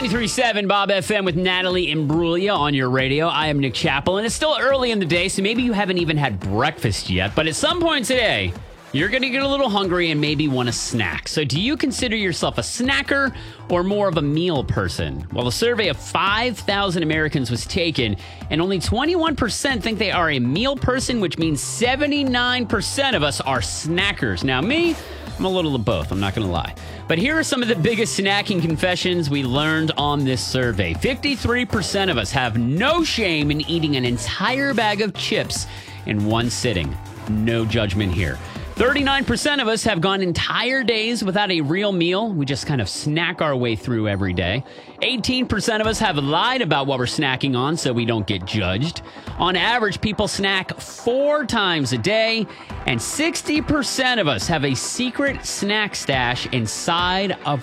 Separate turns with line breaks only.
93.7 Bob FM with Natalie Imbruglia on your radio. I am Nick Chappell, and it's still early in the day, so maybe you haven't even had breakfast yet. But at some point today, you're going to get a little hungry and maybe want a snack. So do you consider yourself a snacker or more of a meal person? Well, a survey of 5,000 Americans was taken, and only 21% think they are a meal person, which means 79% of us are snackers. Now, me, I'm a little of both, I'm not going to lie. But here are some of the biggest snacking confessions we learned on this survey. 53% of us have no shame in eating an entire bag of chips in one sitting. No judgment here. 39% of us have gone entire days without a real meal. We just kind of snack our way through every day. 18% of us have lied about what we're snacking on so we don't get judged. On average, people snack 4 times a day, and 60% of us have a secret snack stash inside of